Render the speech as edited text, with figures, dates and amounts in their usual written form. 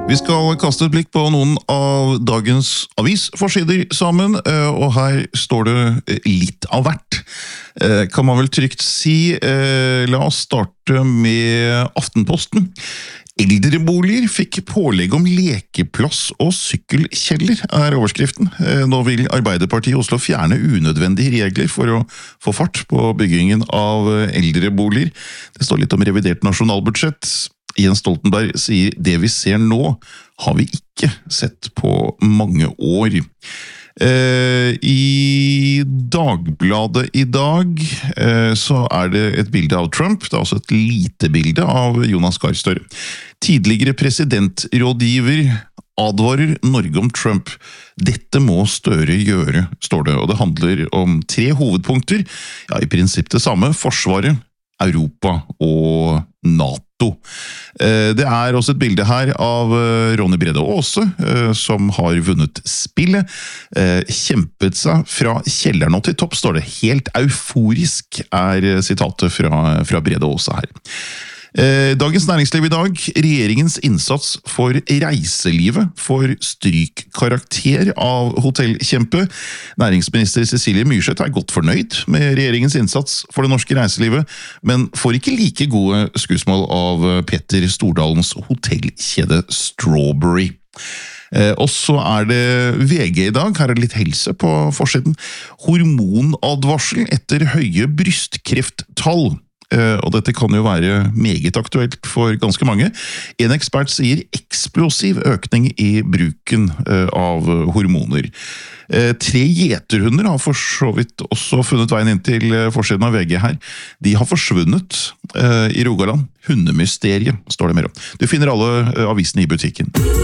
Vi skal kaste et blikk på noen av dagens avisforsider sammen, og her står det litt av hvert. Kan man vel trygt si. La oss starte med Aftenposten. Eldreboliger fikk pålegg om lekeplass og sykkelkjeller, er overskriften. Nå vil Arbeiderpartiet i Oslo fjerne unødvendige regler for å få fart på byggingen av eldreboliger. Det står litt om revidert nasjonalbudsjett. Jens Stoltenberg sier det vi ser nå har vi ikke sett på mange år. I Dagbladet i dag så er det et bilde av Trump, det er også et lite bilde av Jonas Gahr Støre. Tidligere presidentrådgiver advarer Norge om Trump. Dette må Støre gjøre, står det, og det handler om 3 hovedpunkter. Ja, i prinsipp det samme, Forsvaret, Europa og NATO. Det er også et bilde her av Ronny Brede Aase, som har vunnet spillet, kjempet seg fra kjelleren og til topp, står det. Helt euforisk er sitatet fra Brede Aase her. Dagens Næringsliv i dag, regjeringens innsats for reiselivet får strykkarakter av hotellkjempe. Næringsminister Cecilie Myrseth er godt fornøyd med regjeringens innsats for det norske reiselivet, men får ikke like gode skussmål av Petter Stordalens hotellkjede Strawberry. Og så er det VG i dag, her er det litt helse på forsiden. Hormonadvarsel etter høye brystkreftall. Og dette kan jo være meget aktuelt for ganske mange. En ekspert sier eksplosiv økning i bruken av hormoner. 3 gjeterhunder har for så vidt også funnet veien inn til forsiden av VG her. De har forsvunnet i Rogaland. Hundemysteriet står det mer om. Du finner alle avisene i butikken.